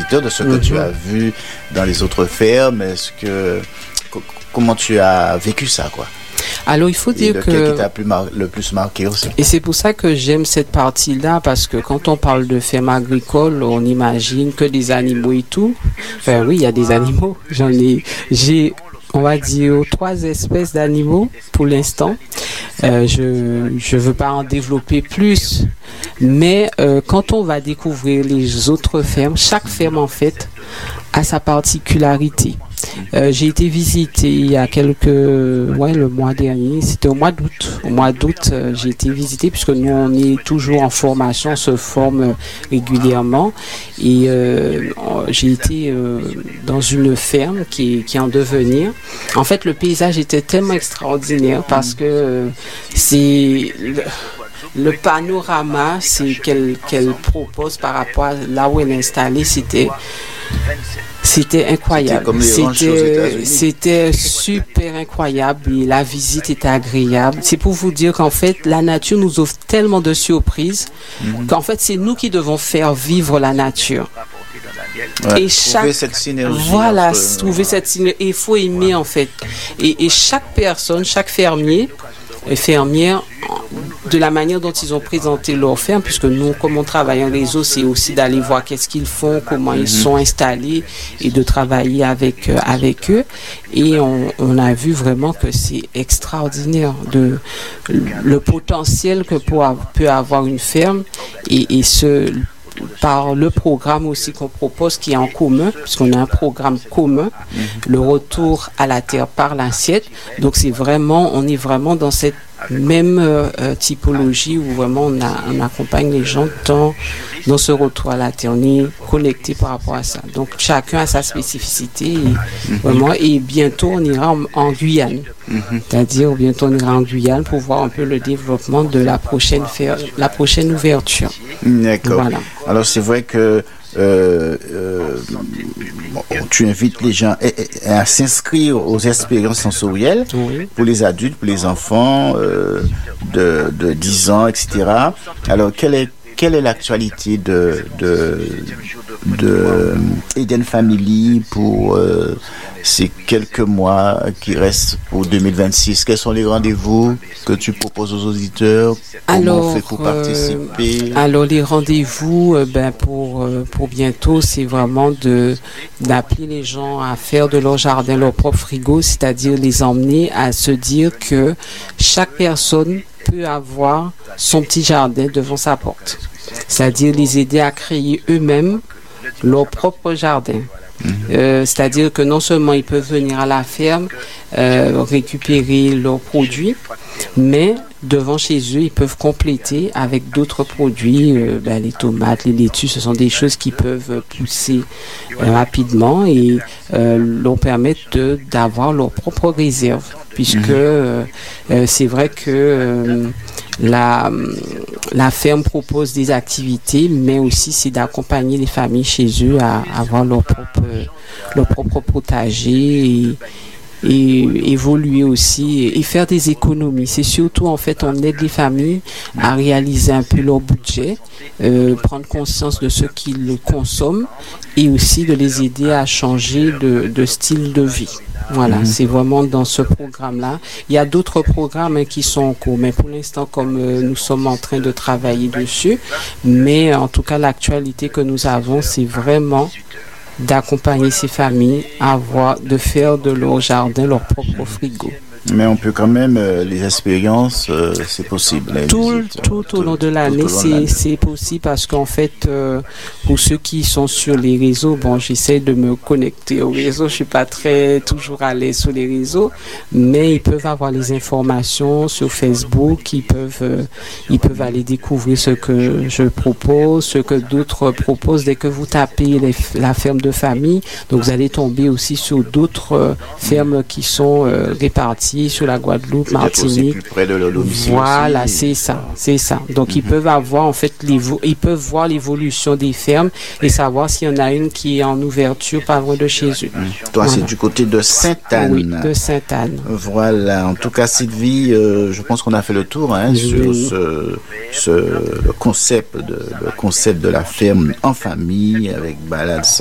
auditeurs de ce que tu as vu dans les autres fermes. Comment tu as vécu ça, quoi? Alors, il faut dire lequel qui t'a le plus marqué aussi? Et c'est pour ça que j'aime cette partie-là, parce que quand on parle de ferme agricole, on imagine que des animaux et tout. Enfin, oui, il y a des animaux. J'ai, on va dire, 3 espèces d'animaux pour l'instant. Je veux pas en développer plus, mais quand on va découvrir les autres fermes, chaque ferme, en fait, a sa particularité. J'ai été visiter il y a le mois dernier, c'était au mois d'août. Au mois d'août, j'ai été visiter puisque nous, on est toujours en formation, on se forme régulièrement. Et j'ai été dans une ferme qui est en devenir. En fait, le paysage était tellement extraordinaire parce que c'est le panorama qu'elle propose par rapport à là où elle est installée, c'était incroyable. C'était super incroyable et la visite était agréable. C'est pour vous dire qu'en fait, la nature nous offre tellement de surprises qu'en fait, c'est nous qui devons faire vivre la nature. Ouais, trouver cette synergie. Voilà, trouver cette synergie. Il faut aimer, en fait. Et chaque personne, chaque fermier et fermière, de la manière dont ils ont présenté leur ferme, puisque nous, comme on travaille en réseau, c'est aussi d'aller voir qu'est-ce qu'ils font, comment ils sont installés et de travailler avec eux. Et on a vu vraiment que c'est extraordinaire le potentiel que peut avoir une ferme et par le programme aussi qu'on propose qui est en commun, puisqu'on a un programme commun, le retour à la terre par l'assiette. Donc on est vraiment dans cette même typologie où vraiment on accompagne les gens dans ce retour à la terre. On est connecté par rapport à ça. Donc chacun a sa spécificité et bientôt on ira en Guyane. C'est-à-dire bientôt on ira en Guyane pour voir un peu le développement de la prochaine ouverture. D'accord. Voilà. Alors c'est vrai que tu invites les gens à s'inscrire aux expériences sensorielles pour les adultes, pour les enfants de 10 ans, etc. Alors, quelle est l'actualité de Eden Family pour ces quelques mois qui restent pour 2026? Quels sont les rendez-vous que tu proposes aux auditeurs? Comment on fait pour participer? Alors les rendez-vous pour bientôt, c'est vraiment d'appeler les gens à faire de leur jardin leur propre frigo, c'est-à-dire les emmener à se dire que chaque personne peut avoir son petit jardin devant sa porte. C'est-à-dire les aider à créer eux-mêmes leur propre jardin. C'est-à-dire que non seulement ils peuvent venir à la ferme, récupérer leurs produits, mais devant chez eux, ils peuvent compléter avec d'autres produits, les tomates, les laitues, ce sont des choses qui peuvent pousser rapidement et leur permettre d'avoir leur propre réserve, puisque c'est vrai que la ferme propose des activités, mais aussi c'est d'accompagner les familles chez eux à avoir leur propre potager et évoluer aussi et faire des économies. C'est surtout, en fait, on aide les familles à réaliser un peu leur budget, prendre conscience de ce qu'ils consomment et aussi de les aider à changer de style de vie. Voilà, c'est vraiment dans ce programme-là. Il y a d'autres programmes qui sont en cours, mais pour l'instant, comme nous sommes en train de travailler dessus, mais en tout cas, l'actualité que nous avons, c'est vraiment d'accompagner ces familles de faire de leur jardin leur propre frigo. Mais on peut quand même, les expériences, c'est possible. Tout au long de l'année, c'est possible parce qu'en fait, pour ceux qui sont sur les réseaux, j'essaie de me connecter au réseau. Je suis pas toujours à l'aise sur les réseaux, mais ils peuvent avoir les informations sur Facebook. Ils peuvent aller découvrir ce que je propose, ce que d'autres proposent. Dès que vous tapez la ferme de famille, donc vous allez tomber aussi sur d'autres fermes qui sont réparties sur la Guadeloupe, Martinique. Plus près de leur domicile. Voilà, c'est ça. Donc ils peuvent avoir en fait ils peuvent voir l'évolution des fermes et savoir s'il y en a une qui est en ouverture pas loin de chez eux. Toi, c'est du côté de Sainte-Anne. Oui, de Sainte-Anne. Voilà. En tout cas, Sylvie, je pense qu'on a fait le tour sur le concept de la ferme en famille avec balade